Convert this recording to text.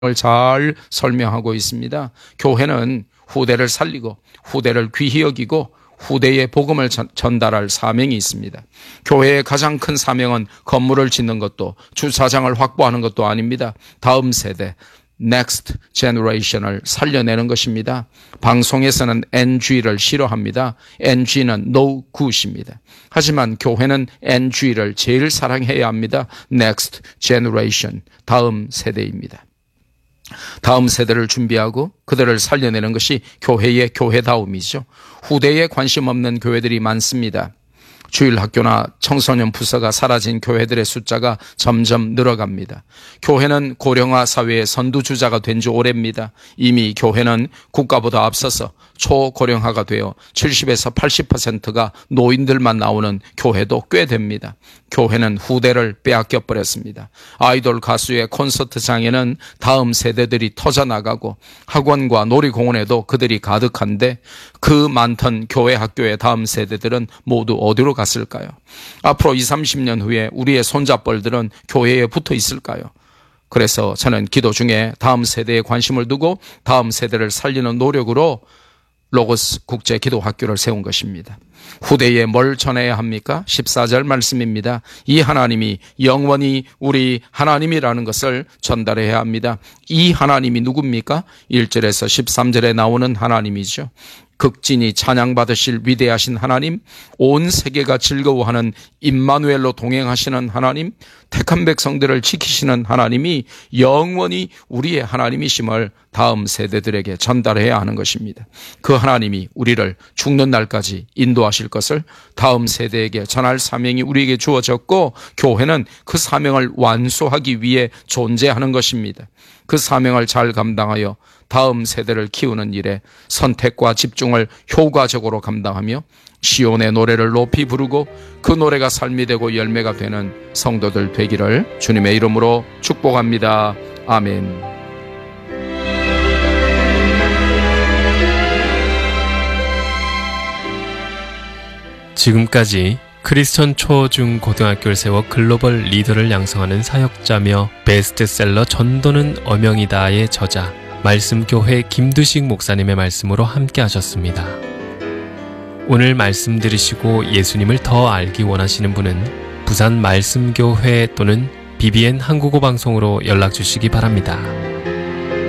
잘 설명하고 있습니다. 교회는 후대를 살리고 후대를 귀히 여기고 후대에 복음을 전달할 사명이 있습니다. 교회의 가장 큰 사명은 건물을 짓는 것도 주차장을 확보하는 것도 아닙니다. 다음 세대, next generation을 살려내는 것입니다. 방송에서는 NG를 싫어합니다. NG는 no good입니다. 하지만 교회는 NG를 제일 사랑해야 합니다. next generation, 다음 세대입니다. 다음 세대를 준비하고 그들을 살려내는 것이 교회의 교회다움이죠. 후대에 관심 없는 교회들이 많습니다. 주일학교나 청소년 부서가 사라진 교회들의 숫자가 점점 늘어갑니다. 교회는 고령화 사회의 선두주자가 된 지 오래입니다. 이미 교회는 국가보다 앞서서 초고령화가 되어 70에서 80%가 노인들만 나오는 교회도 꽤 됩니다. 교회는 후대를 빼앗겨 버렸습니다. 아이돌 가수의 콘서트장에는 다음 세대들이 터져나가고 학원과 놀이공원에도 그들이 가득한데 그 많던 교회 학교의 다음 세대들은 모두 어디로 갔을까요? 앞으로 20, 30년 후에 우리의 손자뻘들은 교회에 붙어 있을까요? 그래서 저는 기도 중에 다음 세대에 관심을 두고 다음 세대를 살리는 노력으로 로고스 국제기도학교를 세운 것입니다. 후대에 뭘 전해야 합니까? 14절 말씀입니다. 이 하나님이 영원히 우리 하나님이라는 것을 전달해야 합니다. 이 하나님이 누굽니까? 1절에서 13절에 나오는 하나님이죠. 극진히 찬양받으실 위대하신 하나님, 온 세계가 즐거워하는 임마누엘로 동행하시는 하나님, 택한 백성들을 지키시는 하나님이 영원히 우리의 하나님이심을 다음 세대들에게 전달해야 하는 것입니다. 그 하나님이 우리를 죽는 날까지 인도하실 것을 다음 세대에게 전할 사명이 우리에게 주어졌고 교회는 그 사명을 완수하기 위해 존재하는 것입니다. 그 사명을 잘 감당하여 다음 세대를 키우는 일에 선택과 집중을 효과적으로 감당하며 시온의 노래를 높이 부르고 그 노래가 삶이 되고 열매가 되는 성도들 되기를 주님의 이름으로 축복합니다. 아멘. 지금까지 크리스천 초, 중, 고등학교를 세워 글로벌 리더를 양성하는 사역자며 베스트셀러 전도는 어명이다의 저자 말씀교회 김두식 목사님의 말씀으로 함께 하셨습니다. 오늘 말씀 들으시고 예수님을 더 알기 원하시는 분은 부산 말씀교회 또는 BBN 한국어 방송으로 연락 주시기 바랍니다.